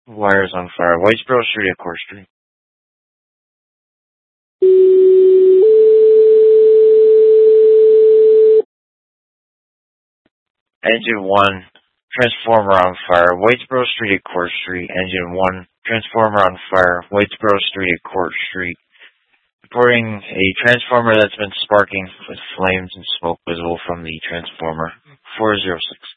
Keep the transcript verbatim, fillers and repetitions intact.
Wires on fire. Whitesboro Street at Court Street. Engine one. Transformer on fire. Whitesboro Street at Court Street. Engine one. Transformer on fire. Whitesboro Street at Court Street. Reporting a transformer that's been sparking with flames and smoke visible from the transformer. four zero six.